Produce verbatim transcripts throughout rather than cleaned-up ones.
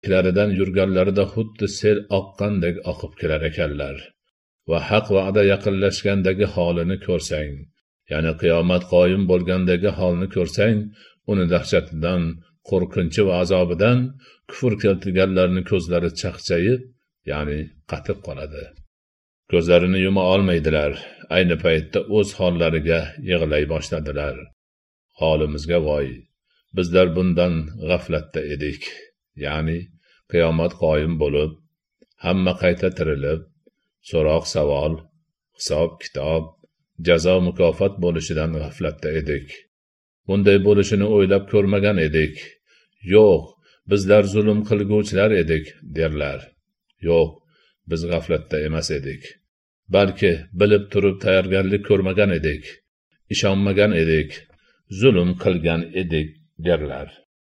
Klaridan yurganlarida xuddi sel oqqandek oqib kelar ekanlar. Va haq va'da yaqinlashgandagi holini ko'rsang, ya'ni qiyomat qoyim bo'lgandagi holni ko'rsang, uni dahshatidan, qo'rqinchi va azobidan kufr keltirganlarning ko'zlari chaqchayib, ya'ni qatib qoladi. Ko'zlarini yuma olmaydilar. Ayni paytda o'z hollariga yig'lay boshladilar. Holimizga voy, bizlar bundan g'aflatda edik. Ya'ni qiyomat qoyim bo'lib, hamma qayta tirilib, so'roq savol, hisob kitob, jazo mukofot bo'lishidan g'aflatda edik. Bunday bo'lishini o'ylab ko'rmagan edik. Yo'q, bizlar zulm qilguvchilar edik, derlar. Yo'q, biz g'aflatda emas edik. Balki bilib turib tayyorgarlik ko'rmagan edik, ishonmagan edik, zulm qilgan edik, derlar.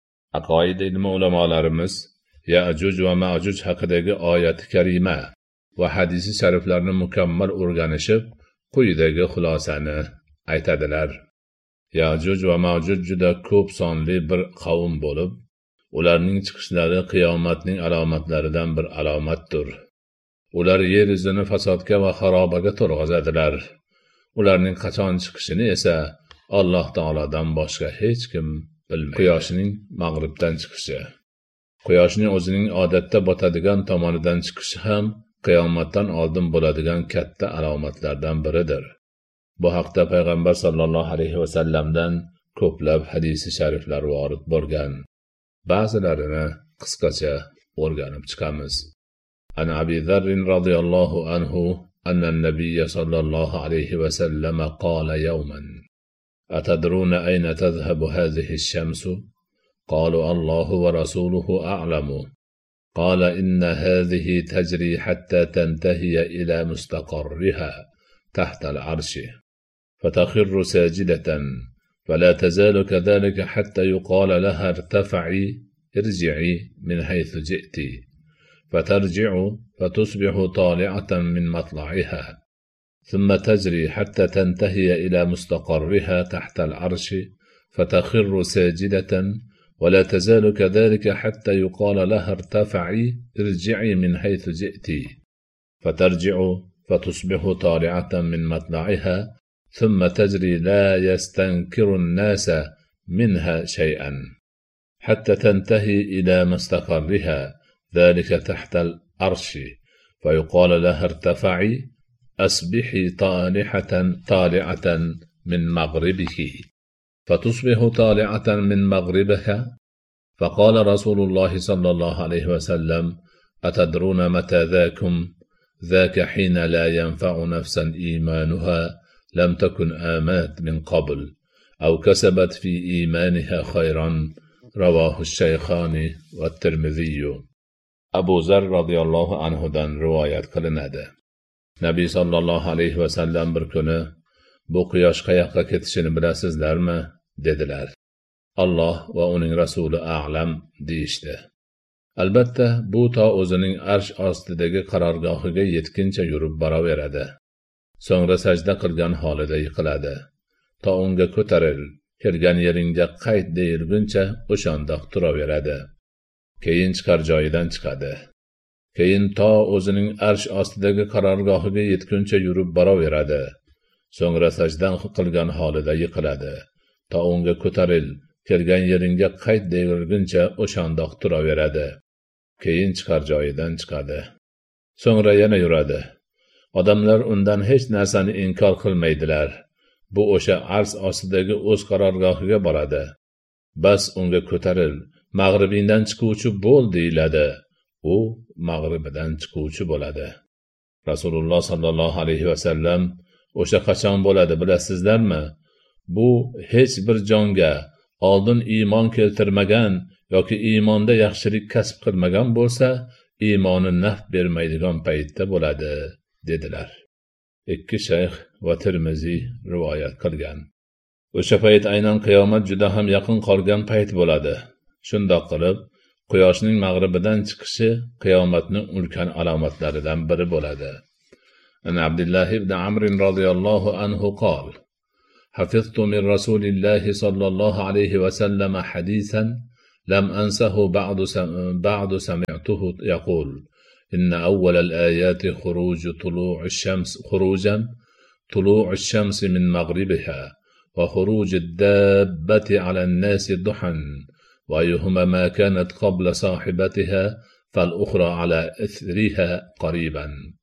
Aqoid ilmi ulamolarimiz Ya'juj va Ma'juj haqidagi oyat karima va hadisi shariflarni mukammal o'rganishib, quyidagi xulosani aytadilar. Ya'juj va Ma'juj juda ko'p sonli bir qavm bo'lib, ularning chiqishlari qiyomatning alomatlaridan bir alomatdir. Ular yer yuzini fasodga va xarobaga to'lg'azadilar. Ularning qachon chiqishini esa Alloh taolodan boshqa hech kim bilmaydi. Quyoshning mag'ribdan chiqishi. Quyoshning o'zining odatda botadigan tomonidan chiqishi ham qiyomatdan oldin bo'ladigan katta alomatlardan biridir. Bu haqda payg'ambar sollallohu alayhi va sallamdan ko'plab hadisi shariflar vorid bo'lgan. Ba'zilarini qisqacha o'rganib chiqamiz. An Abi Dharr radhiyallohu anhu anna an-nabiy sallallohu alayhi va sallam qala yawman atadruna ayna tadhhabu hadhihi ash-shamsu qalu Allahu wa rasuluhu a'lamu qala inna hadhihi tajri hatta tantahiya ila mustaqarriha tahta al-'arshi fatakhirru sajidatan فلا تزال كذلك حتى يقال لها ارتفعي ارجعي من حيث جئت فترجع فتصبح طالعة من مطلعها ثم تجري حتى تنتهي إلى مستقرها تحت العرش فتخر ساجدة ولا تزال كذلك حتى يقال لها ارتفعي ارجعي من حيث جئت فترجع فتصبح طالعة من مطلعها ثم تجري لا يستنكر الناس منها شيئا حتى تنتهي إلى مستقرها ذلك تحت العرش فيقال لها ارتفعي أصبحي طالعة طالعة من مغربك فتصبح طالعة من مغربها فقال رسول الله صلى الله عليه وسلم أتدرون متى ذاكم ذاك حين لا ينفع نفسا إيمانها لم تكن آمنت من قبل أو كسبت في إيمانها خيرا رواه الشيخان والترمذي. Abu Zar radhiyallohu anhudan rivoyat qilinadi. Nabiy sallallohu alayhi va sallam bir kuni bu quyosh qayoqqa ketishini bilasizlarmi dedilar. Alloh va uning rasuli a'lam deyishdi. Albatta, bu to o'zining arsh ostidagi qarorgohiga yetguncha yurib boraveradi. So'ngra sajda qilgan holida yiqiladi. To unga ko'taril, kelgan yeringga qayt deyilguncha o'shandoq turaveradi. Keyin chiqar joyidan chiqadi. Keyin to o'zining arsh ostidagi qarorgohiga yetguncha yurib boraveradi. So'ngra sajda qilgan holida yiqiladi. To unga ko'taril, kelgan yeringga qayt deyilguncha o'shandoq turaveradi. Keyin chiqar joyidan chiqadi. So'ngra yana yuradi. Odamlar undan hech narsani inkor qilmaydilar. Bu o'sha arsh ostidagi o'z qarorgohiga boradi. Bas unga ko'taril, mag'ribingdan chiquvchi bo'l deyiladi. U mag'ribidan chiquvchi bo'ladi. Rasululloh sallallohu alayhi va sallam o'sha qachon bo'ladi bilasizlarmi? Bu hech bir jonga oldin iymon keltirmagan yoki iymonda yaxshilik kasb qilmagan bo'lsa, iymoni naf bermaydigan paytda bo'ladi dedilar. Ikki shayx va Tirmiziy rivoyat qilgan. O'sha payt aynan qiyomat juda ham yaqin qolgan payt bo'ladi. Shundoq qilib, quyoshning mag'ribidan chiqishi qiyomatning ulkan alomatlaridan biri bo'ladi. An Abdullah ibn Amr radhiyallohu anhu qol: حفظت من رسول الله صلى الله عليه وسلم حديثا لم أنسه بعد سم بعد سمعته يقول إن أول الآيات خروج طلوع الشمس خروجا طلوع الشمس من مغربها وخروج الدابة على الناس ضحى وأيهما ما كانت قبل صاحبتها فالأخرى على إثرها قريبا.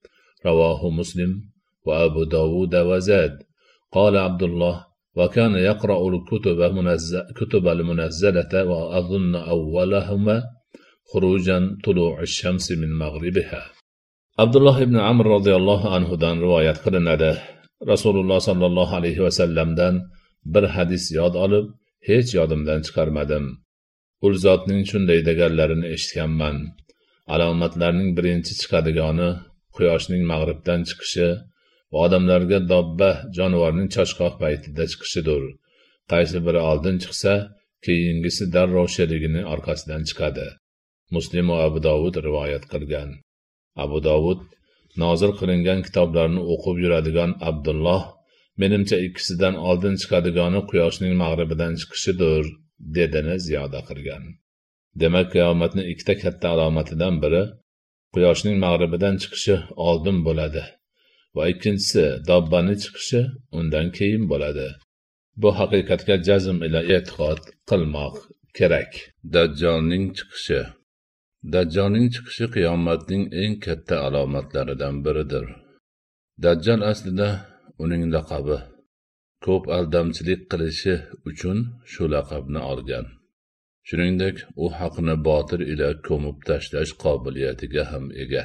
رواه مسلم وأبو داود وزاد. قال عبد الله وكان يقرأ الكتب منزل كتب المنزلة وأظن أولهما خروجا طلوع الشمس من مغربها. عبد الله ibn Amr roziyallohu anhudan rivoyat qilinadi. Rasululloh sollallohu alayhi vasallamdan bir hadis yod olib, hech yodimdan chiqarmadim. U zotning shunday deganlarini eshitganman. Alomatlarning birinchi chiqadigani quyoshning mag'ribdan chiqishi va odamlarga dobba jonivorning choshqoq paytida chiqishidir. Qaysi biri oldin chiqsa, keyingisi darrov sherigini orqasidan chiqadi. Muslim va Abu Dovud rivoyat qilgan. Abu Dovud nozil qilingan kitoblarni o'qib yuradigan Abdulloh, menimcha ikkisidan oldin chiqadigani quyoshning mag'ribidan chiqishidir, dedini ziyoda qilgan. Demak, qiyomatning ikkita katta alomatidan biri quyoshning mag'ribidan chiqishi oldin bo'ladi va ikkinchisi dobbani chiqishi undan keyin bo'ladi. Bu haqiqatga jazm ila e'tiqod qilmoq kerak. Dajjolning chiqishi. Dajjolning chiqishi qiyomatning eng katta alomatlaridan biridir. Dajjal aslida uning laqabi. Ko'p aldamchilik qilishi uchun shu laqabni olgan. Shuningdek, u haqni botil ila ko'mib tashlash qobiliyatiga ham ega.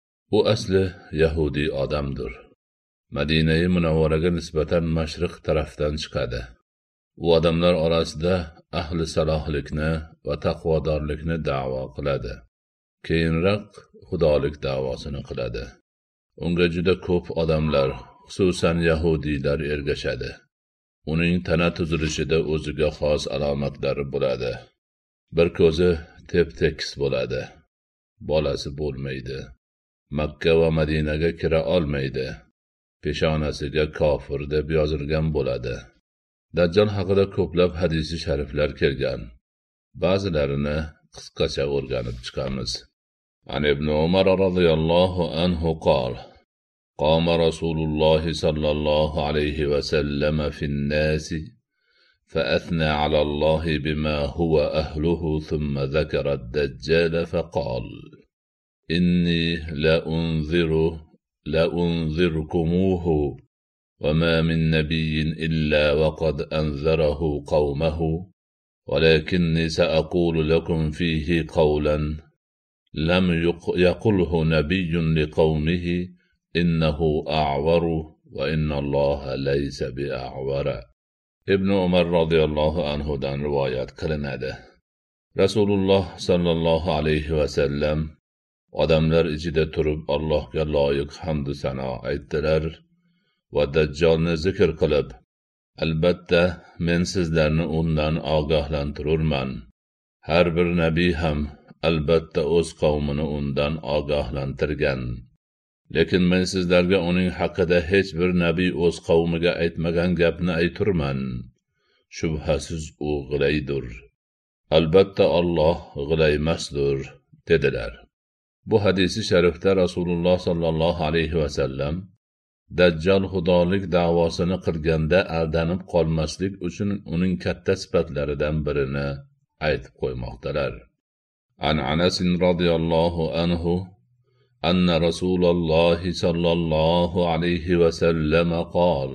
U asli yahudiy odamdir. Madina-i Munawvaraga nisbatan mashriq tarafdan chiqadi. U odamlar orasida ahli salohlikni va taqvodorlikni da'vo qiladi. Keyinroq xudolik da'vosini qiladi. Unga juda ko'p odamlar, xususan yahudiylar ergashadi. Uning tana tuzilishida o'ziga xos alomatlari bo'ladi. Bir ko'zi tep-tekis bo'ladi. Bolasi bo'lmaydi. Makka va Madinaga kira olmaydi. Peshonasiga kofir deb yozilgan bo'ladi. Dajjal haqida ko'plab hadisi shariflar kelgan. Ba'zilarini qisqacha o'rganib chiqamiz. An ibn Umar roziyallohu anhu qol: Qama Rasululloh sallallohu alayhi va sallam fin-nas فأثنى على الله بما هو أهله ثم ذكر الدجال فقال إني لأنذر لأنذركموه وما من نبي إلا وقد أنذره قومه ولكني سأقول لكم فيه قولا لم يقله نبي لقومه إنه أعور وإن الله ليس بأعور. ibn Umar roziyallohu anhudan rivoyat qilinadi. Rasululloh sallallohu alayhi va sallam odamlar ichida turib Allohga loyiq hamd va sano aytdilar va Dajjolni zikr qilib, albatta men sizlarni undan ogohlantirurman. Har bir nabiy ham albatta o'z qavmini undan ogohlantirgan. Lekin men sizlarga uning haqida hech bir nabiy o'z qavmiga aytmagan gapni ayturman. Shubhasiz u g'ilaydir. Albatta Alloh g'ilaymasdir, dedilar. Bu hadisi sharifda Rasululloh sallallohu alayhi va sallam Dajjal xudolik da'vosini qilganda aldanib qolmaslik uchun uning katta sifatlaridan birini aytib qo'ymoqdalar. An Anas roziyallohu anhu أن رسول الله صلى الله عليه وسلم قال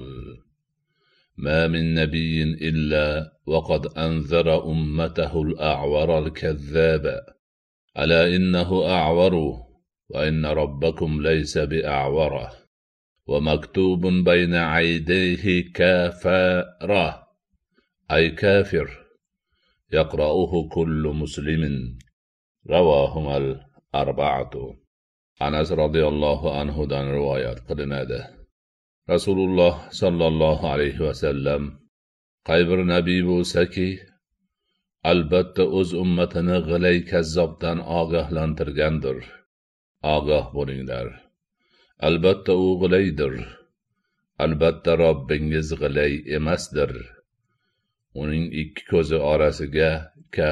ما من نبي إلا وقد أنذر أمته الأعور الكذاب ألا إنه أعور وإن ربكم ليس بأعوره ومكتوب بين عيديه كافرة أي كافر يقرأه كل مسلم. رواهما الأربعة. Anas roziyallohu anhudan rivoyat qilinadi. Rasululloh sallallohu alayhi va sallam qay bir nabiy bo'lsa-ki, albatta o'z ummatini g'ilay kazzobdan ogohlantirgandir. Ogoh bo'linglar. Albatta u g'ilaydir. Albatta Robbingiz g'ilay emasdir. Uning ikki ko'zi orasiga kaf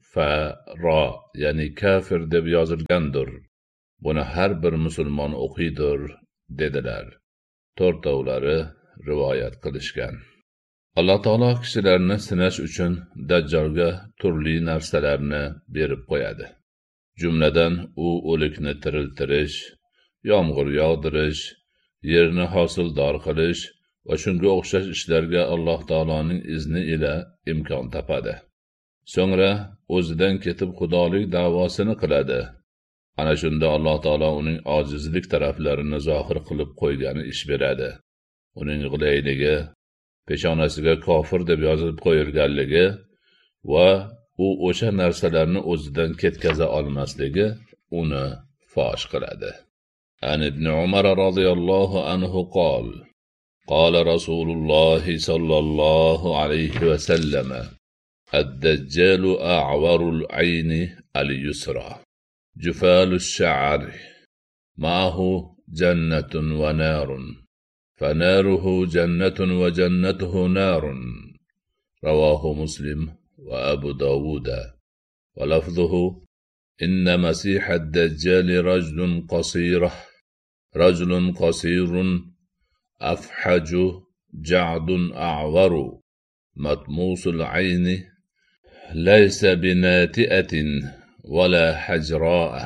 fa ro ya'ni kafir deb yozilgandir. Buni har bir musulmon o'qiydir dedilar. To'rtovlari rivoyat qilishgan. Alloh taolo kishilarni sinash uchun Dajjolga turli narsalarni berib qo'yadi. Jumladan u o'likni tiriltirish, yomg'ir yog'dirish, yerni hosildor qilish va shunga o'xshash ishlarga Alloh taoloning izni ila imkon topadi. So'ngra o'zidan ketib xudolik da'vosini qiladi. Ana shunda Alloh taolo uning ojizlik taraflarini zohir qilib qo'ygani ish beradi. Uning g'ilayligi, peshonasiga kofir deb yozib qo'yilganligi va u o'sha narsalarni o'zidan ketkaza olmasligi uni fosh qiladi. An ibn Umar radhiyallohu anhu qol: Qala Rasululloh sallallohu alayhi va sallam: Ad-dajjalu a'warul ayni al-yusra, jufalus sha'ri, ma'ahu jannatun wa narun, fanaruhu jannatun wa jannatuhu narun. Rawahu Muslim wa Abu Dawud. Wa lafzuhu: Inna masiha ad-dajjali rajulun qasirah, rajulun qasirun afhaju ja'dun a'waru, matmusul ayni, laysa binati'atin wala hajra'ah,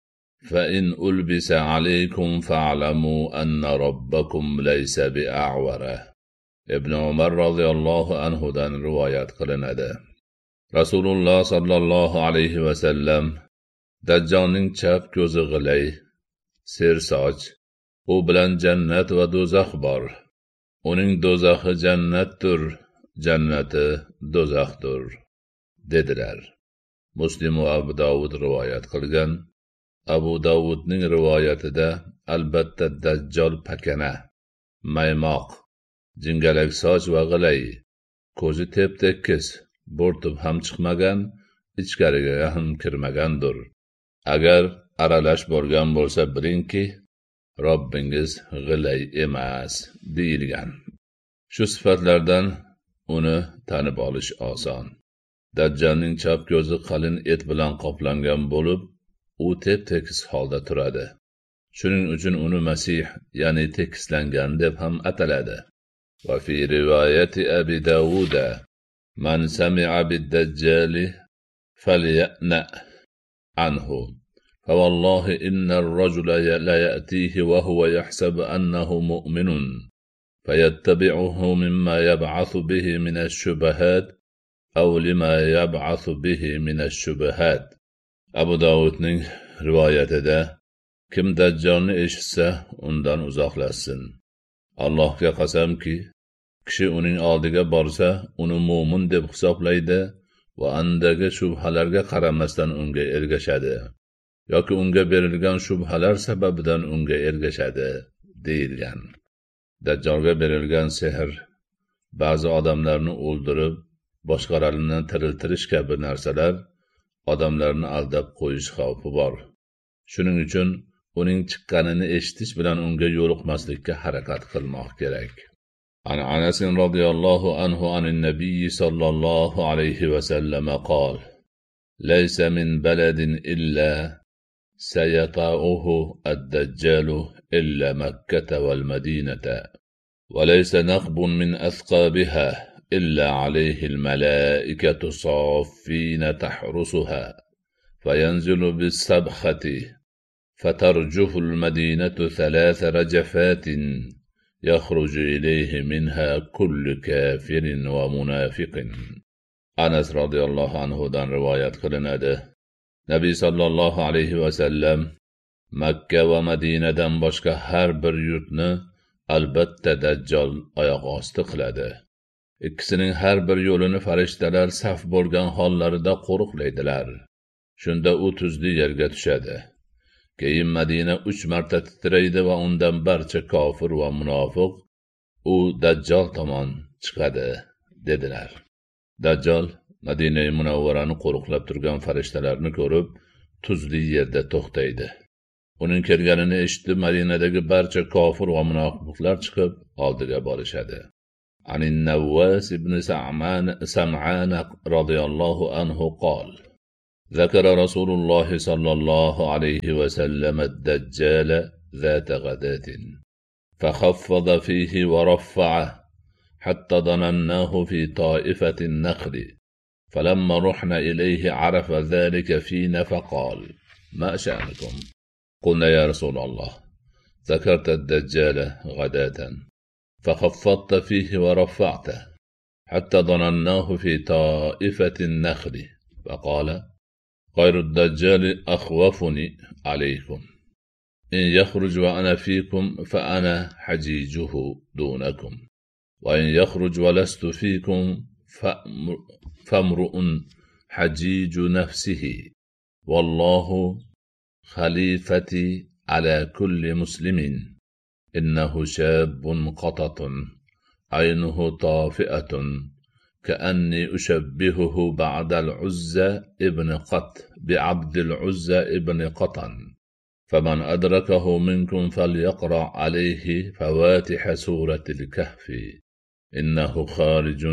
فإن ألبس عليكم فاعلموا أن ربكم ليس بأعور. Ibn Umar radhiyallohu anhu dan rivoyat qilinadi. Rasululloh sallallohu alayhi va sallam: Dajjolning chap ko'zi g'ilay, sersoch, u bilan jannat va do'zax bor. Uning do'zaxi jannatdir, jannati do'zaxdir dedilar. Muslim va Abu Dawud rivoyat qilgan. Abu Dawudning rivoyatida albatta Dajjol pakana, maymoq, jingalak soch va g'ilay, ko'zi tep-tekis, bo'rtib ham chiqmagan, ichkariga ham kirmagandir. Agar aralash bo'lgan bo'lsa bilingki, Robbingiz g'ilay emas deyilgan. Shu sifatlardan uni tanib olish oson. Dajjalning chap ko'zi qalin et bilan qoplangan bo'lib, u tep-tekis holda turadi. Shuning uchun uni Masih, ya'ni tekislangan deb ham ataladi. Va fi rivoyati Abi Dawud: Man sami'a bid-dajjali falya'na anhu. فوالله إن الرجل لا يأتيه وهو يحسب أنه مؤمن فيتبعه مما يبعث به من الشبهات أو لما يبعث به من الشبهات. Abu Dawudning rivoyatida: Kim Dajjolni eshitsa, undan uzoqlashsin. Allohga qasamki, kishi uning oldiga borsa, uni mo'min deb hisoblaydi va andagi shubhalarga qaramasdan unga ergashadi, yoki unga berilgan shubhalar sababidan unga ergashadi deyilgan. Dajjolga berilgan sehr ba'zi odamlarni o'ldirib, boshqalarini tiriltirish kabi narsalar odamlarni aldab qo'yish xavfi bor. Shuning uchun uning chiqqanini eshitish bilan unga yo'liqmaslikka harakat qilmoq kerak. An Anas radhiyallohu anhu anin nabiy sallallohu alayhi va sallam qol: Laysa min baladin illa sayata'uhu ad-dajjalu illa Makkah wal Madinata, wa laysa naqbun min athqabiha إلا عليه الملائكة صافين تحرسها فينزل بالسبخة فترجف المدينة ثلاث رجفات يخرج إليه منها كل كافر ومنافق. Anas radhiyallohu anhu dan rivoyat qilinadi. Nabiy sallallohu alayhi va sallam Makka va Madinadan boshqa har bir yurtni albatta Dajjol oyoq osti qiladi. Ikkisining har bir yo'lini farishtalar saf bo'lgan hollarida qo'riqlaydilar. Shunda u tuzli yerga tushadi. Keyin Madina uch marta titraydi va undan barcha kofir va munofiq u Dajjol tomon chiqadi dedilar. Dajjol Madina-i Munawvarani qo'riqlab turgan farishtalarni ko'rib, tuzli yerda to'xtaydi. Uning kelganini eshitib, Madinadagi barcha kofir va munofiqlar chiqib oldiga borishadi. عن النواس بن سمعان رضي الله عنه قال: ذكر رسول الله صلى الله عليه وسلم الدجال ذات غداة فخفض فيه ورفعه حتى ظنناه في طائفة النخل، فلما رحنا إليه عرف ذلك فينا فقال: ما شأنكم؟ قلنا: يا رسول الله، ذكرت الدجال غداة فخفضت فيه ورفعته حتى ظنناه في طائفة النخل، فقال: غير الدجال أخوفني عليكم، إن يخرج وأنا فيكم فأنا حجيجه دونكم، وإن يخرج ولست فيكم فامرؤ حجيج نفسه، والله خليفتي على كل مسلم، إنه شاب قطط عينه طافئة كأني أشبهه بعد العزى ابن قط بعبد العزى ابن قطن، فمن أدركه منكم فليقرأ عليه فواتح سورة الكهف، إنه خارج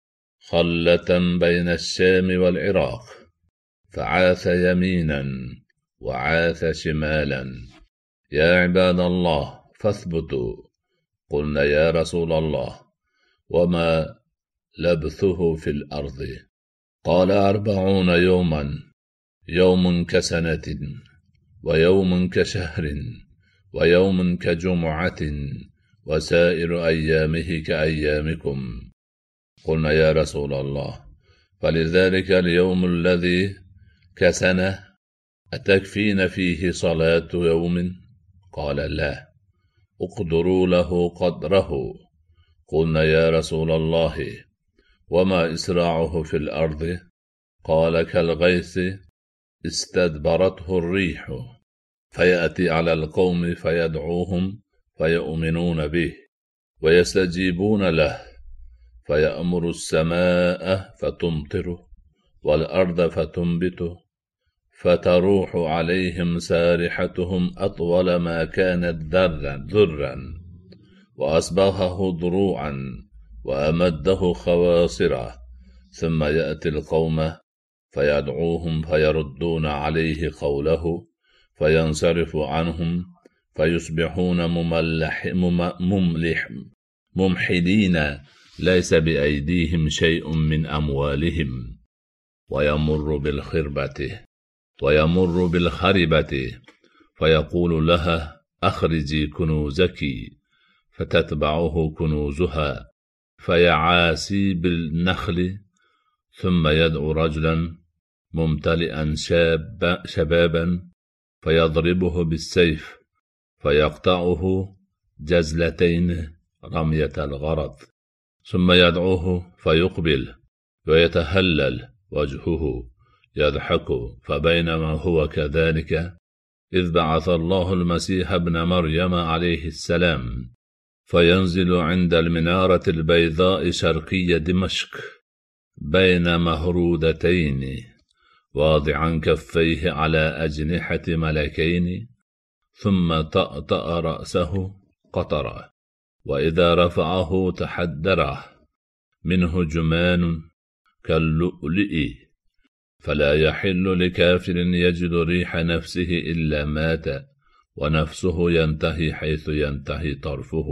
خلة بين الشام والعراق، فعاث يمينا وعاث شمالا، يا عباد الله فاثبتوا. قلنا: يا رسول الله، وما لبثه في الأرض؟ قال: أربعون يوما، يوم كسنة، ويوم كشهر، ويوم كجمعة، وسائر أيامه كأيامكم. قلنا: يا رسول الله، فلذلك اليوم الذي كسنة أتكفين فيه صلاة يوم؟ قال: لا. اقدروا له قدره. قلنا: يا رسول الله، وما إسراعه في الأرض؟ قال: كالغيث استدبرته الريح، فيأتي على القوم فيدعوهم فيؤمنون به ويستجيبون له، فيأمر السماء فتمطره والأرض فتنبته، فتروح عليهم سارحتهم أطول ما كانت ذرا، وأصبغه ضروعا، وأمده خواصرا، ثم يأتي القوم فيدعوهم فيردون عليه قوله، فينصرف عنهم فيصبحون مملح مملح ممحدين، ليس بأيديهم شيء من أموالهم، ويمر بالخربة ويمر بالخربة فيقول لها: أخرجي كنوزك، فتتبعه كنوزها، فيعاسي بالنخل، ثم يدعو رجلا ممتلئا شاب شبابا فيضربه بالسيف فيقطعه جزلتين رمية الغرض، ثم يدعوه فيقبل ويتهلل وجهه يضحك، فبينما هو كذلك إذ بعث الله المسيح ابن مريم عليه السلام، فينزل عند المنارة البيضاء شرقي دمشق بين مهرودتين، واضعا كفيه على أجنحة ملكين، ثم طأطأ رأسه قطرا، وإذا رفعه تحدره منه جمان كاللؤلؤ، فلا يحل لكافر يجد ريح نفسه إلا مات، ونفسه ينتهي حيث ينتهي طرفه،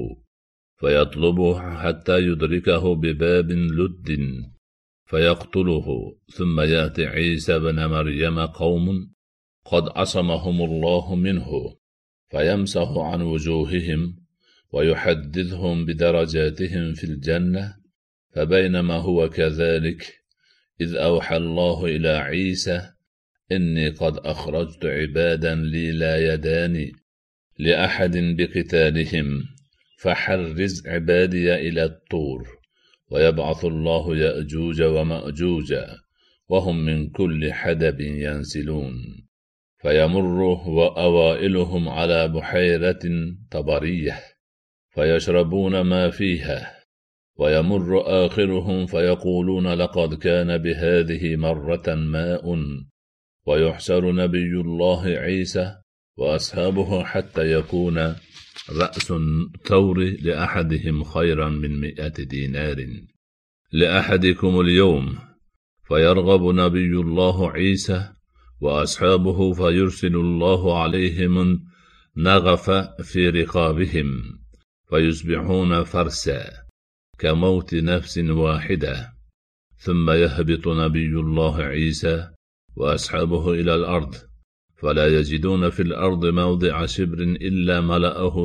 فيطلبه حتى يدركه بباب لد فيقتله، ثم يأتي عيسى بن مريم قوم قد عصمهم الله منه، فيمسح عن وجوههم ويحدثهم بدرجاتهم في الجنة، فبينما هو كذلك إذ أوحى الله إلى عيسى: إني قد أخرجت عبادا لي لا يدان لأحد بقتالهم، فحرز عبادي إلى الطور، ويبعث الله يأجوج ومأجوج وهم من كل حدب ينسلون، فيمر وأوائلهم على بحيرة طبرية فيشربون ما فيها، ويمر آخرهم فيقولون: لقد كان بهذه مرة ماء، ويحشر نبي الله عيسى وأصحابه حتى يكون رأس الثور لأحدهم خيرا من مئة دينار لأحدكم اليوم، فيرغب نبي الله عيسى وأصحابه فيرسل الله عليهم نغف في رقابهم فيصبحون فرسا كموت نفس واحدة، ثم يهبط نبي الله عيسى وأصحابه إلى الأرض فلا يجدون في الأرض موضع شبر إلا ملأه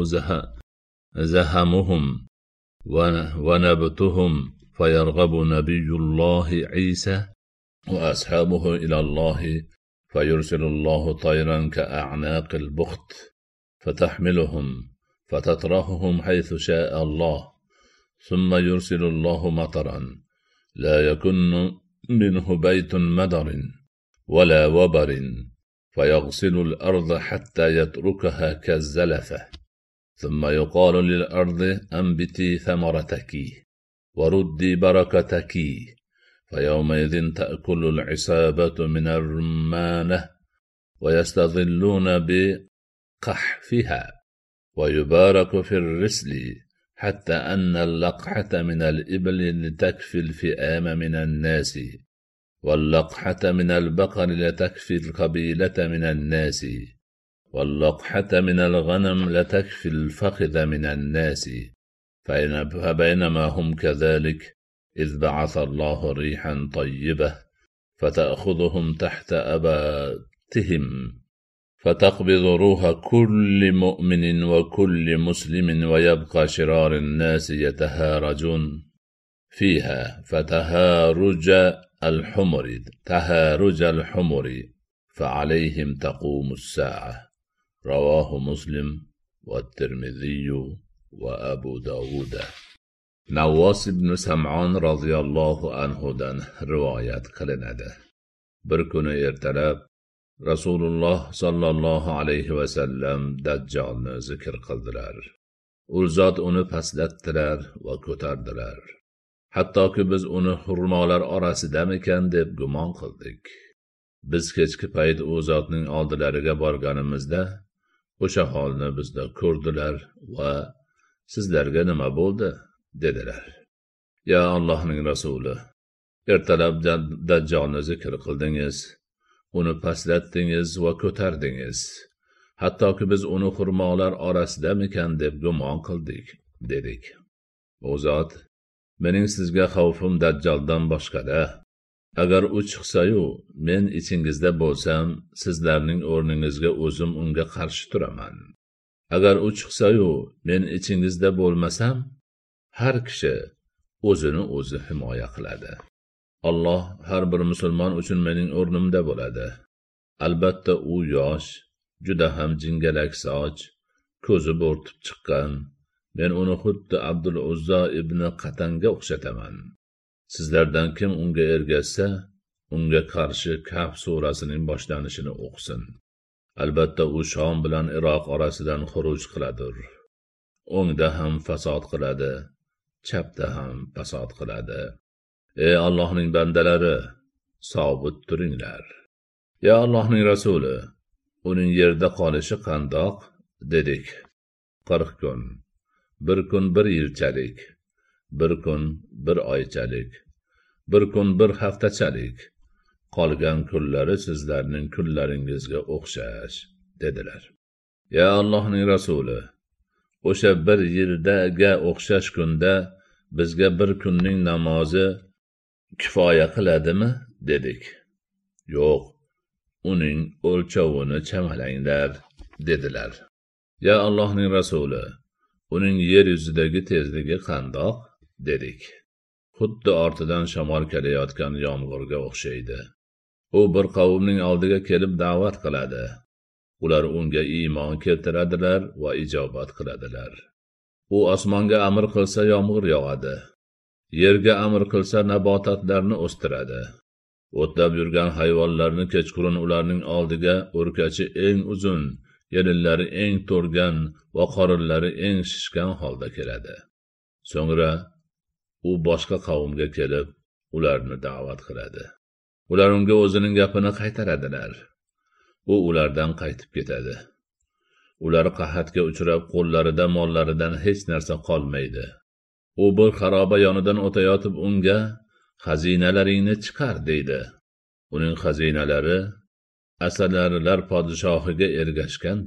زهمهم ونبتهم، فيرغب نبي الله عيسى وأصحابه إلى الله فيرسل الله طيرا كأعناق البخت فتحملهم فتطرحهم حيث شاء الله، ثم يرسل الله مطرا لا يكن منه بيت مدر ولا وبر فيغسل الأرض حتى يتركها كالزلفة، ثم يقال للأرض أنبتي ثمرتك وردي بركتك، فيومئذ تأكل العصابة من الرمانة ويستظلون بقحفها، ويبارك في الرسل حتى أن اللقحة من الإبل لتكفي الفئام من الناس، واللقحة من البقر لتكفي القبيلة من الناس، واللقحة من الغنم لتكفي الفخذ من الناس، فبينما هم كذلك إذ بعث الله ريحا طيبة فتأخذهم تحت أباتهم فتقبض روح كل مؤمن وكل مسلم، ويبقى شرار الناس يتهارجون فيها فتهارج الحمر تهارج الحمر فعليهم تقوم الساعة. رواه مسلم والترمذي وأبو داود. نواس ibn Sam'on roziyallohu anhudan rivoyat qilinadi. Bir kuni ertalab Rasululloh sallallohu alayhi va sallam Dajjolni zikr qildilar. U zot uni pastlatdilar va ko'tardilar. Hattoki biz uni xurmolar orasidamikan deb gumon qildik. Biz kechki payt u zotning oldilariga borganimizda o'sha holni bizda ko'rdilar va sizlarga nima bo'ldi dedilar. Ya Allohning rasuli, ertalab Dajjolni zikr qildingiz, uni pastlatdingiz va ko'tardingiz. Hattoki biz uni xurmolar orasidamikan deb gumon qildik dedik. U zot, mening sizga xavfim Dajjoldan boshqada. Agar u chiqsa-yu, men ichingizda bo'lsam, sizlarning o'rningizga o'zim unga qarshi turaman. Agar u chiqsa-yu, men ichingizda bo'lmasam, har kishi o'zini o'zi himoya qiladi. Alloh har bir musulmon uchun mening o'rnimda bo'ladi. Albatta u yosh, juda ham jingalak soch, ko'zi bo'rtib chiqqan. Men uni xuddi Abdul Uzza ibn Qatanga o'xshataman. Sizlardan kim unga ergashsa, unga qarshi Kahf surasining boshlanishini o'qisin. Albatta u Shom bilan Iroq orasidan xuruj qiladir. O'ngda ham fasod qiladi, chapda ham fasod qiladi. Ey Allohning bandalari, sobit turinglar. Ya Allohning rasuli, uning yerda qolishi qandoq dedik. qirq kun, bir kun bir yilchalik, bir kun bir oychalik, bir kun bir haftachalik, qolgan kunlari sizlarning kunlaringizga o'xshash dedilar. Ya Allohning rasuli, o'sha bir yildaga o'xshash kunda bizga bir kunning namozi kifoya qiladimi dedik. Yo'q, uning o'lchovini chamalanglar dedilar. Ya Allohning rasuli, uning yer yuzidagi tezligi qandoq dedik. Xuddi ortidan shamol kelayotgan yomg'irga o'xshaydi. U bir qavmning oldiga kelib da'vat qiladi. Ular unga iymon keltiradilar va ijobat qiladilar. U osmonga amr qilsa yomg'ir yog'adi. Yerga amr qilsa nabototlarni o'stiradi. O'tlab yurgan hayvonlarni kechqurun ularning oldiga o'rkachi eng uzun, yelillari eng to'rgan va qorinlari eng shishgan holda keladi. So'ngra u boshqa qavmga kelib, ularni da'vat qiladi. Ular unga o'zining gapini qaytaradilar. U ulardan qaytib ketadi. Ular qahatga uchrab, qo'llarida mollaridan hech narsa qolmaydi. U bir xaroba yonidan o'tayotib unga xazinalaringni chiqar deydi. Uning xazinalari asalarilar podshohiga ergashgan